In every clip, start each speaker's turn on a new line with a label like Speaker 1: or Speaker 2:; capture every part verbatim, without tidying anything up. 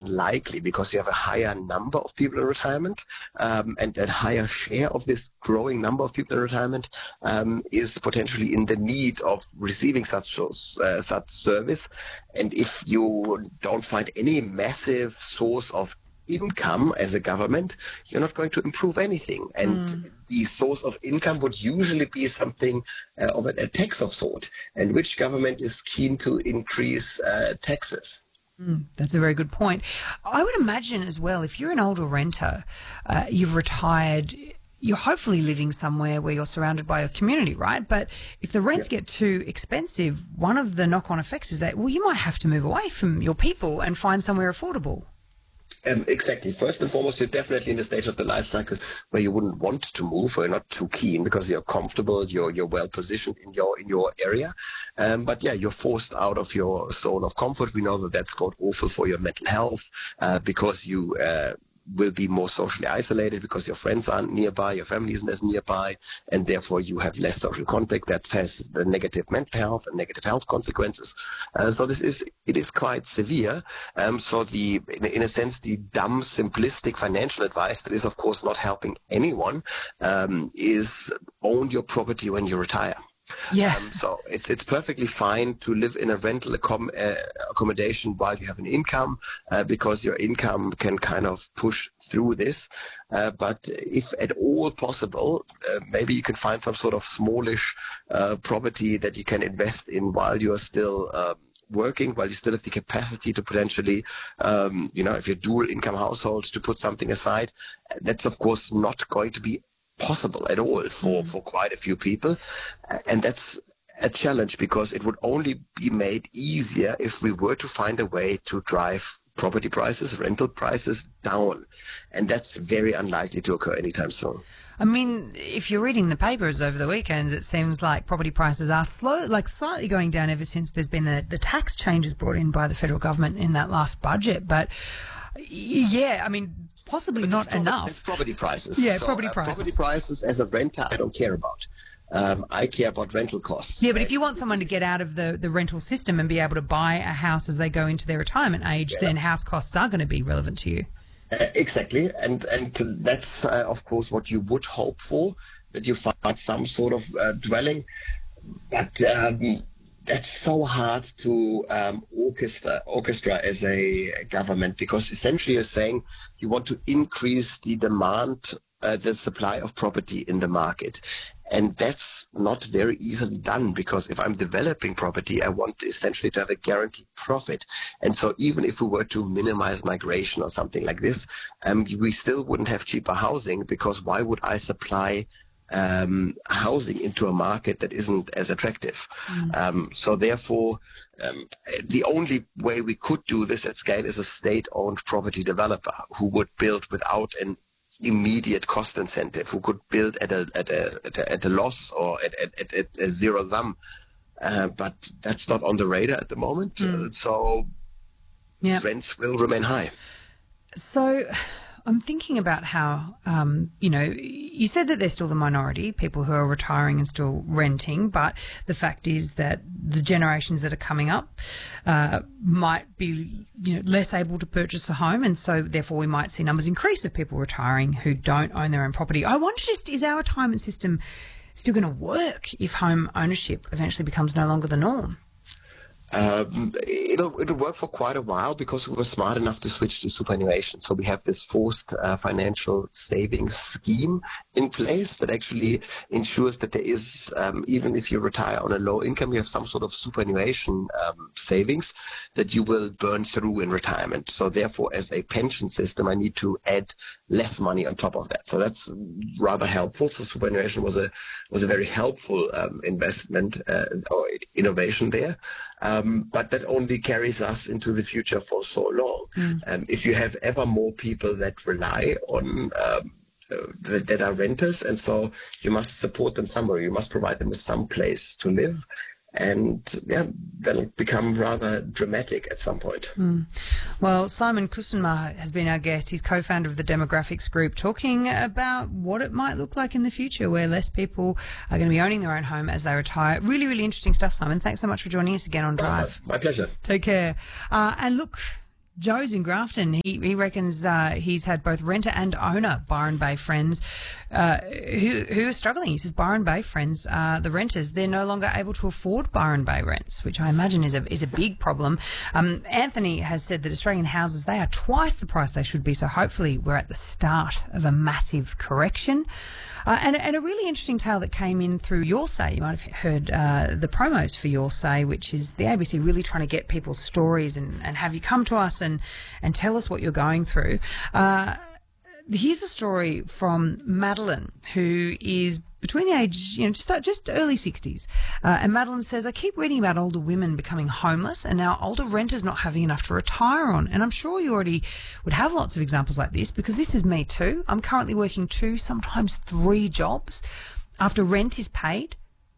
Speaker 1: likely because you have a higher number of people in retirement, um, and a higher share of this growing number of people in retirement um, is potentially in the need of receiving such uh, such service. And if you don't find any massive source of income as a government, you're not going to improve anything. And mm. the source of income would usually be something uh, of a, a tax of sort. And which government is keen to increase uh, taxes?
Speaker 2: Mm, that's a very good point. I would imagine as well, if you're an older renter, uh, you've retired, you're hopefully living somewhere where you're surrounded by a community, right? But if the rents yep. get too expensive, one of the knock-on effects is that, well, you might have to move away from your people and find somewhere affordable.
Speaker 1: Um, exactly. First and foremost, you're definitely in the stage of the life cycle where you wouldn't want to move, or you're not too keen because you're comfortable, you're you're well positioned in your in your area. Um, but yeah, you're forced out of your zone of comfort. We know that that's quite awful for your mental health uh, because you uh, will be more socially isolated because your friends aren't nearby, your family isn't as nearby, and therefore you have less social contact. That has the negative mental health and negative health consequences. Uh, so this is, it is quite severe. Um, so the, in, in a sense, the dumb, simplistic financial advice that is, of course, not helping anyone um, is own your property when you retire.
Speaker 2: Yeah.
Speaker 1: Um, so it's it's perfectly fine to live in a rental accom- uh, accommodation while you have an income, uh, because your income can kind of push through this. Uh, but if at all possible, uh, maybe you can find some sort of smallish uh, property that you can invest in while you are still um, working, while you still have the capacity to potentially, um, you know, if you're dual income household, to put something aside. That's of course not going to be possible at all for, for quite a few people. And that's a challenge because it would only be made easier if we were to find a way to drive property prices, rental prices down. And that's very unlikely to occur anytime soon.
Speaker 2: I mean, if you're reading the papers over the weekends, it seems like property prices are slow, like slightly going down ever since there's been the, the tax changes brought in by the federal government in that last budget. But yeah, I mean, possibly
Speaker 1: but
Speaker 2: not
Speaker 1: property,
Speaker 2: enough.
Speaker 1: It's property prices.
Speaker 2: Yeah,
Speaker 1: so,
Speaker 2: property
Speaker 1: uh,
Speaker 2: prices.
Speaker 1: Property prices as a renter, I don't care about. Um, I care about rental costs.
Speaker 2: Yeah, but if you want someone to get out of the, the rental system and be able to buy a house as they go into their retirement age, yeah. then house costs are going to be relevant to you.
Speaker 1: Uh, exactly, and and that's uh, of course what you would hope for, that you find some sort of uh, dwelling, but um, that's so hard to um, orchestra orchestra as a government, because essentially you're saying you want to increase the demand, uh, the supply of property in the market. And that's not very easily done, because if I'm developing property, I want essentially to have a guaranteed profit. And so even if we were to minimize migration or something like this, um, we still wouldn't have cheaper housing, because why would I supply um, housing into a market that isn't as attractive? Mm. Um, so therefore, um, the only way we could do this at scale is a state-owned property developer who would build without an immediate cost incentive, who could build at a at a at a, at a loss or at, at, at a zero sum, uh, but that's not on the radar at the moment. Mm. Uh, so
Speaker 2: yeah.
Speaker 1: rents will remain high.
Speaker 2: So I'm thinking about how, um, you know, you said that they're still the minority, people who are retiring and still renting, but the fact is that the generations that are coming up uh, might be, you know, less able to purchase a home, and so therefore we might see numbers increase of people retiring who don't own their own property. I wonder, just is our retirement system still going to work if home ownership eventually becomes no longer the norm?
Speaker 1: Um, it'll it'll work for quite a while, because we were smart enough to switch to superannuation. So we have this forced uh, financial savings scheme in place that actually ensures that there is, um, even if you retire on a low income, you have some sort of superannuation um, savings that you will burn through in retirement. So therefore, as a pension system, I need to add less money on top of that. So that's rather helpful. So superannuation was a was a very helpful um, investment uh, or innovation there. Um, but that only carries us into the future for so long. Mm. Um, if you have ever more people that rely on um, uh, that, that are renters, and so you must support them somewhere. You must provide them with some place to live. And yeah, that'll become rather dramatic at some point.
Speaker 2: Mm. Well, Simon Kustenma has been our guest. He's co-founder of the Demographics Group, talking about what it might look like in the future, where less people are going to be owning their own home as they retire. Really, really interesting stuff, Simon. Thanks so much for joining us again on Drive.
Speaker 1: My, my pleasure.
Speaker 2: Take care. Uh, and look, Joe's in Grafton. He, he reckons uh, he's had both renter and owner Byron Bay friends uh, who, who are struggling. He says Byron Bay friends, uh, the renters, they're no longer able to afford Byron Bay rents, which I imagine is a is a big problem. Um, Anthony has said that Australian houses, they are twice the price they should be, so hopefully we're at the start of a massive correction. Uh, and, and a really interesting tale that came in through Your Say. You might have heard uh, the promos for Your Say, which is the A B C really trying to get people's stories and, and have you come to us and, and tell us what you're going through. Uh, here's a story from Madeline, who is between the age, you know, just just early sixties. Uh, and Madeline says, I keep reading about older women becoming homeless and now older renters not having enough to retire on. And I'm sure you already would have lots of examples like this, because this is me too. I'm currently working two, sometimes three jobs. After rent is paid,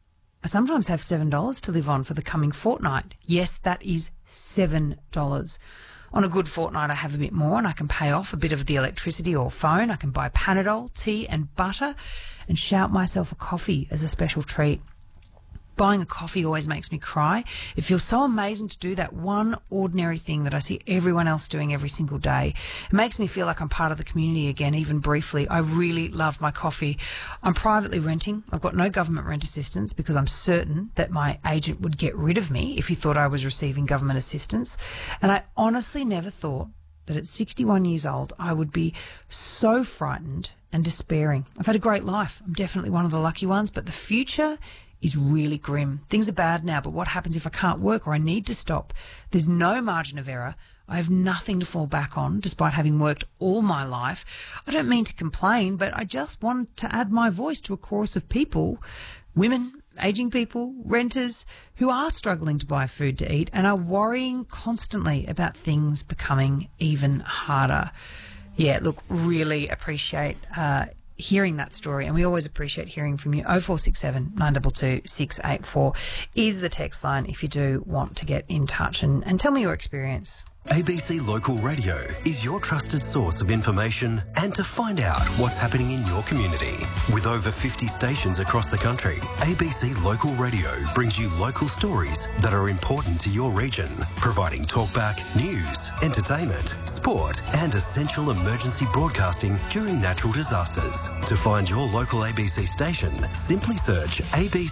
Speaker 2: I sometimes have seven dollars to live on for the coming fortnight. Yes, that is seven dollars. On a good fortnight, I have a bit more and I can pay off a bit of the electricity or phone. I can buy Panadol, tea and butter and shout myself a coffee as a special treat. Buying a coffee always makes me cry. It feels so amazing to do that one ordinary thing that I see everyone else doing every single day. It makes me feel like I'm part of the community again, even briefly. I really love my coffee. I'm privately renting. I've got no government rent assistance because I'm certain that my agent would get rid of me if he thought I was receiving government assistance. And I honestly never thought that at sixty-one years old, I would be so frightened and despairing. I've had a great life. I'm definitely one of the lucky ones, but the future is really grim. Things are bad now, but what happens if I can't work or I need to stop? There's no margin of error. I have nothing to fall back on, despite having worked all my life. I don't mean to complain, but I just want to add my voice to a chorus of people, women, ageing people, renters, who are struggling to buy food to eat and are worrying constantly about things becoming even harder. Yeah, look, really appreciate uh hearing that story, and we always appreciate hearing from you. oh four six seven, nine two two, six eight four is the text line if you do want to get in touch and, and tell me your experience.
Speaker 3: A B C Local Radio is your trusted source of information and to find out what's happening in your community. With over fifty stations across the country, A B C Local Radio brings you local stories that are important to your region, providing talkback, news, entertainment, sport and essential emergency broadcasting during natural disasters. To find your local A B C station, simply search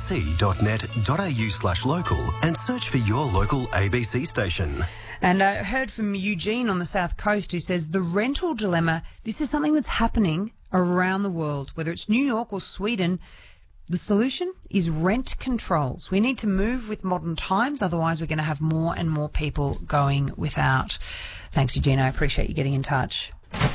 Speaker 3: abc.net.au slash local and search for your local A B C station.
Speaker 2: And I heard from Eugene on the South Coast, who says the rental dilemma, this is something that's happening around the world, whether it's New York or Sweden. The solution is rent controls. We need to move with modern times, otherwise we're going to have more and more people going without. Thanks, Eugene. I appreciate you getting in touch.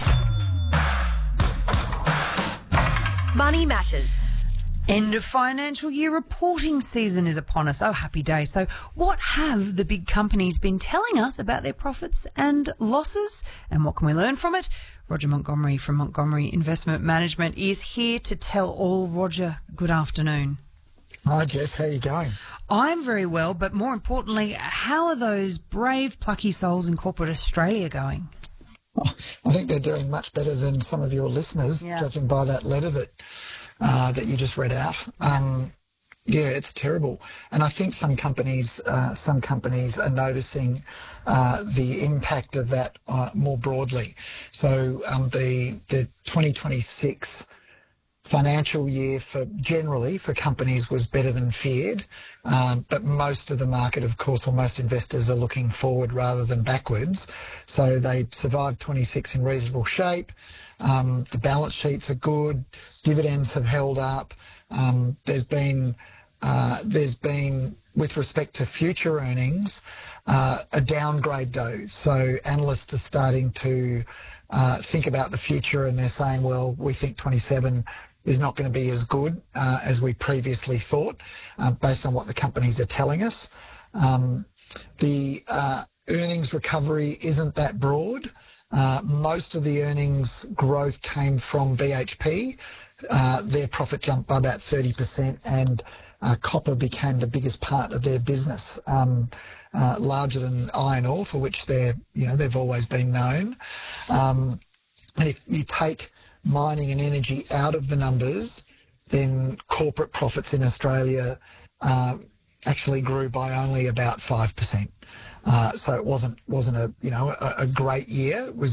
Speaker 4: Money Matters.
Speaker 2: End of financial year reporting season is upon us. Oh, happy day. So what have the big companies been telling us about their profits and losses, and what can we learn from it? Roger Montgomery from Montgomery Investment Management is here to tell all. Roger, good afternoon.
Speaker 5: Hi, Jess. How are you going?
Speaker 2: I'm very well, but more importantly, how are those brave, plucky souls in corporate Australia going?
Speaker 5: Oh, I think they're doing much better than some of your listeners,
Speaker 2: yeah.
Speaker 5: judging by that letter that uh, that you just read out. Um, yeah, it's terrible. And I think some companies, uh, some companies are noticing uh, the impact of that uh, more broadly. So um, the the twenty twenty-six financial year for generally for companies was better than feared, um, but most of the market, of course, or most investors are looking forward rather than backwards. So they survived twenty-six in reasonable shape. Um, the balance sheets are good. Dividends have held up. Um, there's been uh, there's been with respect to future earnings uh, a downgrade though. So analysts are starting to uh, think about the future, and they're saying, well, we think twenty-seven is not going to be as good uh, as we previously thought, uh, based on what the companies are telling us. Um, the uh, earnings recovery isn't that broad. Uh, most of the earnings growth came from B H P. Uh, their profit jumped by about thirty percent, and uh, copper became the biggest part of their business, um, uh, larger than iron ore, for which they're, you know, they've always been known. Um, and if you take mining and energy out of the numbers, then corporate profits in Australia uh, actually grew by only about five percent. Uh, so it wasn't wasn't a you know a, a great year. It was